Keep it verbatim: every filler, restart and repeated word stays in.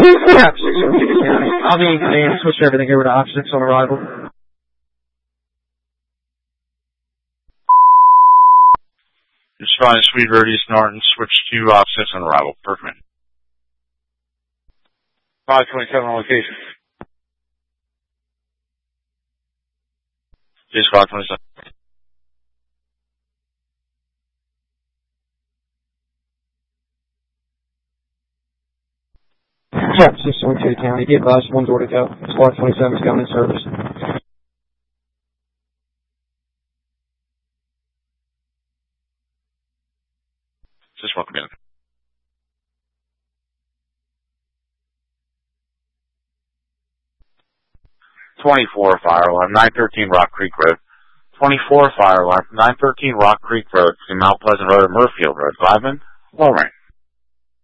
Yeah, I'll be in command. Switch everything over to Ops six on arrival. It's fine, Sweet Bird, East Norton. Switch to Ops six on arrival. Per command. five twenty-seven on location. Just five twenty-seven. Yeah, six twenty-two to county. Get advised, one door to go. Squad twenty-seven is going in service. Just one command. twenty-four fire alarm, nine thirteen Rock Creek Road. twenty-four fire alarm, nine thirteen Rock Creek Road, between Mount Pleasant Road and Murfield Road. Fiveman, low range.